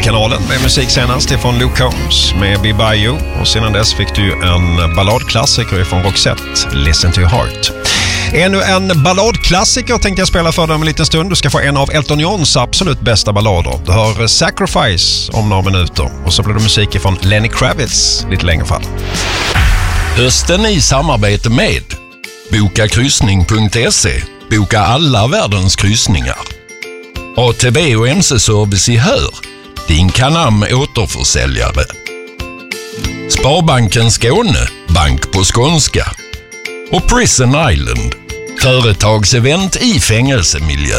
kanalen med musik senast ifrån Luke Combs med Be By You. Och sedan dess fick du en balladklassiker från Roxette, Listen to Your Heart. Ännu en balladklassiker tänkte jag spela för dig om en liten stund. Du ska få en av Elton Johns absolut bästa ballader. Du hör Sacrifice om några minuter. Och så blir det musik från Lenny Kravitz lite längre fram. Hösten i samarbete med Bokakryssning.se. Boka alla världens kryssningar. ATB och MC-service i Hör. Din Canam återförsäljare. Sparbanken Skåne. Bank på skånska. Och Prison Island. Företagsevent i fängelsemiljö.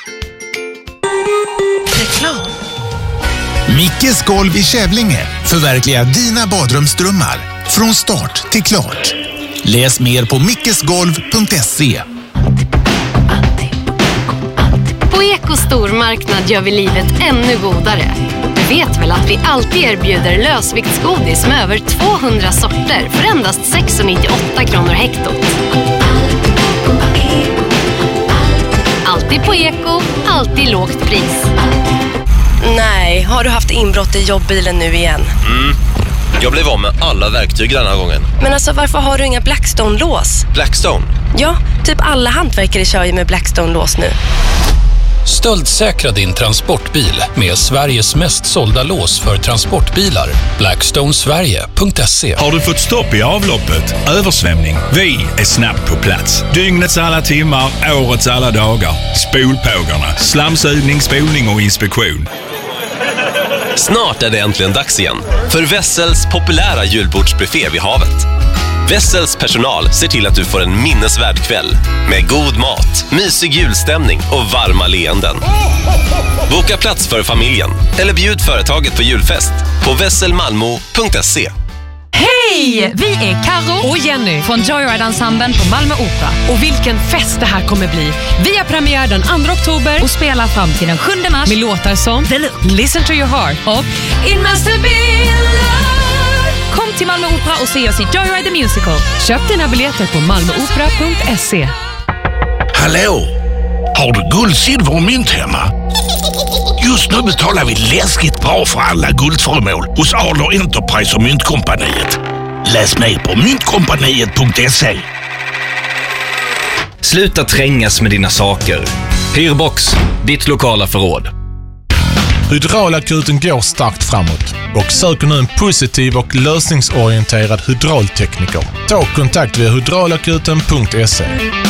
Reklam. Mickes golv i Kävlinge förverkligar dina badrumsdrömmar från start till klart. Läs mer på mickesgolv.se. På Eko stormarknad gör vi livet ännu godare. Du vet väl att vi alltid erbjuder lösviktsgodis med över 200 sorter för endast 6,98 kronor hektot. Alltid på Eko, alltid lågt pris. Nej, har du haft inbrott i jobbbilen nu igen? Jag blev av med alla verktyg den här gången. Men alltså, varför har du inga Blackstone-lås? Blackstone? Ja, typ alla hantverkare kör ju med Blackstone-lås nu. Stöldsäkra din transportbil med Sveriges mest sålda lås för transportbilar. Blackstonesverige.se. Har du fått stopp i avloppet? Översvämning? Vi är snabbt på plats. Dygnets alla timmar, årets alla dagar. Spolpågarna, slamsugning, spolning och inspektion. Snart är det äntligen dags igen för Wessels populära julbordsbuffé vid havet. Wessels personal ser till att du får en minnesvärd kväll med god mat, mysig julstämning och varma leenden. Boka plats för familjen eller bjud företaget på julfest på wesselmalmo.se. Hej! Vi är Karo och Jenny från Joyride-ensemblen på Malmö Opera. Och vilken fest det här kommer bli. Vi har premiär den 2 oktober och spelar fram till den 7 mars med låtar som Listen to Your Heart och It Must Have Been Love. Kom till Malmö Opera och se oss i Joyride the Musical. Köp dina biljetter på malmoopera.se. Hallå! Har du guld, silver och mynt hemma? Just nu betalar vi läskigt bra för alla guldföremål hos Adler Enterprise och Myntkompaniet. Läs mer på myntkompaniet.se. Sluta trängas med dina saker. Hyrbox, ditt lokala förråd. Hydraulakuten går starkt framåt och söker nu en positiv och lösningsorienterad hydraultekniker. Ta kontakt via hydraulakuten.se.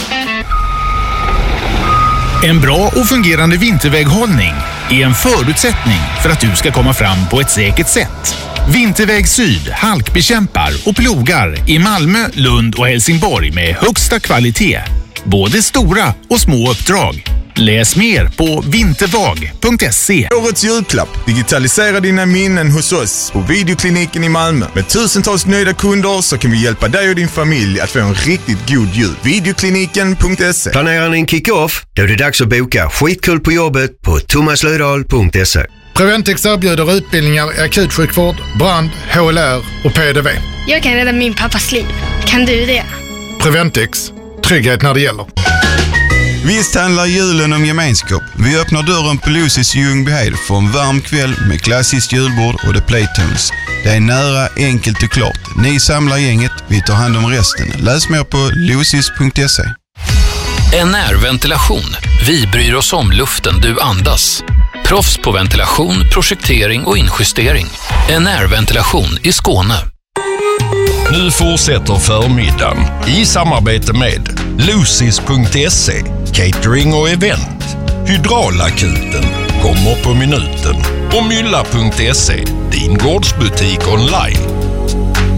En bra och fungerande vinterväghållning är en förutsättning för att du ska komma fram på ett säkert sätt. Vinterväg Syd halkbekämpar och plogar i Malmö, Lund och Helsingborg med högsta kvalitet. Både stora och små uppdrag. Läs mer på vintervag.se. Årets julklapp. Digitalisera dina minnen hos oss på Videokliniken i Malmö. Med tusentals nöjda kunder så kan vi hjälpa dig och din familj att få en riktigt god jul. Videokliniken.se. Planerar ni en kick-off? Då är det dags att boka skitkul på jobbet på thomaslödahl.se. Preventix erbjuder utbildningar i akutsjukvård, brand, HLR och PDV. Jag kan rädda min pappas liv. Kan du det? Preventix. Trygghet när det gäller. Visst handlar julen om gemenskap. Vi öppnar dörren på Lucy's i Ljungbyhed för en varm kväll med klassiskt julbord och The Playtones. Det är nära, enkelt och klart. Ni samlar gänget, vi tar hand om resten. Läs mer på lucys.se. NR Ventilation. Vi bryr oss om luften du andas. Proffs på ventilation, projektering och injustering. NR Ventilation i Skåne. Nu fortsätter förmiddagen i samarbete med lucys.se, catering och event, Hydraulakuten, kommer på minuten och mylla.se, din gårdsbutik online.